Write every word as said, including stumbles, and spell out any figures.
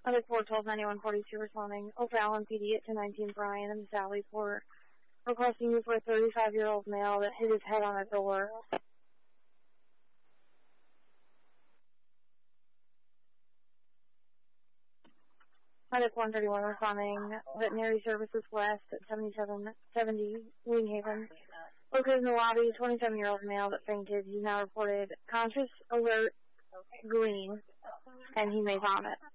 Medic four twelve ninety-one forty-two responding. O'Fallon P D at ten nineteen Bryan and Sally for requesting you for a thirty-five-year-old male that hit his head on a door. Medic one thirty-one responding. Veterinary Services West at seventy-seven seventy Winghaven. Located in the lobby, twenty-seven-year-old male that fainted. He's now reported conscious, alert, green, and he may vomit.